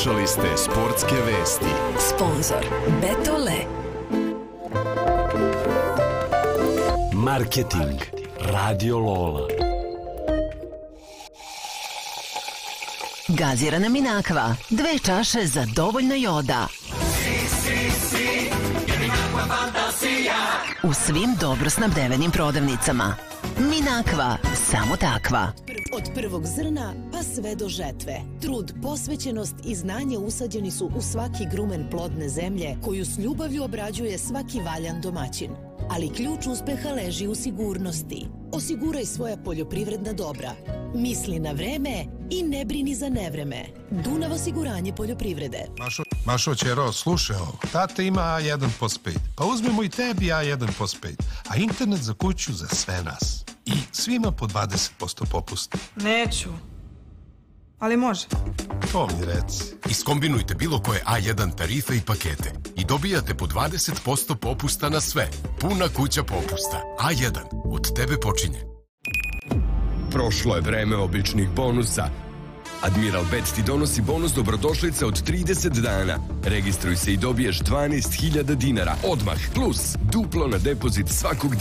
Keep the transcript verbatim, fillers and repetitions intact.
Slušali ste sportske vesti. Sponzor Betole. Marketing Radio Lola. Gazirana Minakva, dve čaše za dovoljno joda. U svim dobro snabdevenim prodavnicama. Minakva, samo takva. Od prvog zrna pa sve do žetve. Trud, posvećenost i znanje usađeni su u svaki grumen plodne zemlje koju s ljubavlju obrađuje svaki valjan domaćin. Ali ključ uspeha leži u sigurnosti. Osiguraj svoja poljoprivredna dobra. Misli na vreme i ne brini za nevreme. Dunav osiguranje poljoprivrede. Mašo, Mašo Ćero, slušaj ovo. Tata ima A jedan postpaid. Pa uzmemo i tebi A jedan postpaid. A internet za kuću za sve nas. I svima po dvadeset posto popusta. Neću. Ali može. To mi reci. Iskombinujte bilo koje A jedan tarife i pakete i dobijate po dvadeset posto popusta na sve. Puna kuća popusta. A jedan. Od tebe počinje. Prošlo je vreme običnih bonusa. Admiral Bet ti donosi bonus dobrodošlice od trideset dana. Registruj se i dobiješ dvanaest hiljada dinara odmah, plus duplo na depozit svakog dana.